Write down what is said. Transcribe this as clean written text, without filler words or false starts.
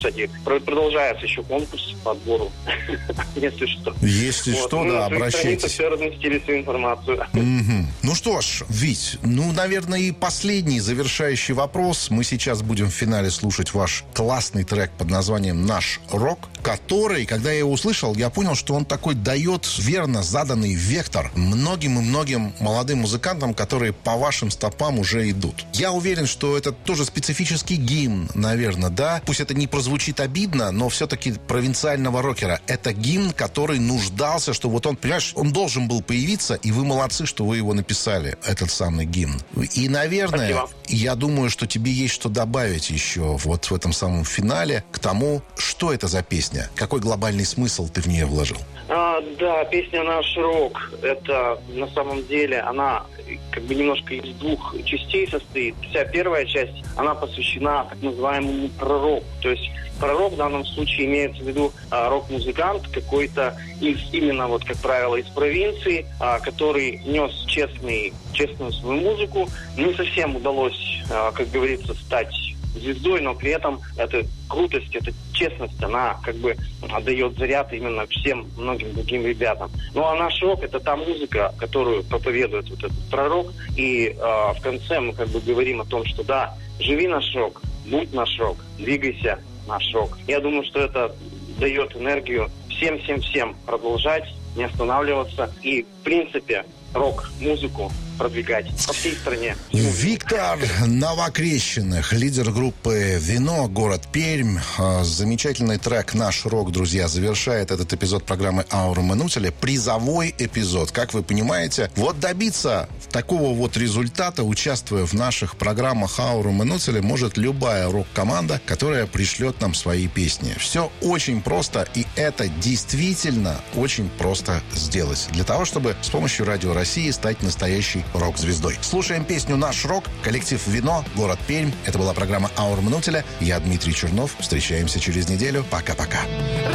Кстати, продолжается еще конкурс по отбору, если что. Если что, да, обращайтесь. Все разместили всю информацию. Ну что ж, Вить, наверное, и последний завершающий вопрос. Мы сейчас будем в финале слушать ваш классный трек под названием «Наш рок», который, когда я его услышал, я понял, что он такой дает верно заданный вектор многим и многим молодым музыкантам, которые по вашим стопам уже идут. Я уверен, что это тоже специфический гимн, наверное, да? Пусть это не прозвучит обидно, но все-таки провинциального рокера. Это гимн, который нуждался, что вот он, понимаешь, он должен был появиться, и вы молодцы, что вы его написали, этот самый гимн. И, наверное, спасибо. Я думаю, что тебе есть что добавить еще вот в этом самом финале к тому, что это за песня, какой глобальный смысл ты в нее вложил. Да, песня «Наш рок», это на самом деле, она как бы немножко из двух частей состоит. Вся первая часть, она посвящена так называемому пророку. То есть пророк в данном случае имеется в виду рок-музыкант какой-то именно вот, как правило, из провинции, который нес честную свою музыку. Не совсем удалось, как говорится, стать звездой, но при этом эта крутость, эта честность, она как бы дает заряд именно всем многим другим ребятам. Ну а наш рок — это та музыка, которую проповедует вот этот пророк. И в конце мы как бы говорим о том, что да, живи наш рок, будь наш рок, двигайся наш рок. Я думаю, что это дает энергию всем продолжать, не останавливаться и, в принципе, рок-музыку продвигать по всей стране. Виктор Новокрещенных, лидер группы «Вино», город Пермь. Замечательный трек «Наш рок», друзья, завершает этот эпизод программы «Аура Манутеля». Призовой эпизод. Как вы понимаете, вот добиться такого вот результата, участвуя в наших программах «Аура Манутеля», может любая рок-команда, которая пришлет нам свои песни. Все очень просто, и это действительно очень просто сделать. Для того, чтобы с помощью Радио России стать настоящей рок-звездой. Слушаем песню «Наш рок», коллектив «Вино», город Пермь. Это была программа «Аура Манутеля». Я Дмитрий Чернов. Встречаемся через неделю. Пока-пока.